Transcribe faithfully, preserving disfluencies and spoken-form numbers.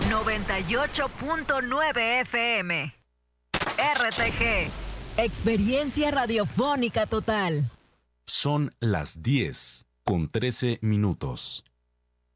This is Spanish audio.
noventa y ocho punto nueve F M. R T G. Experiencia radiofónica total. Son las diez con trece minutos.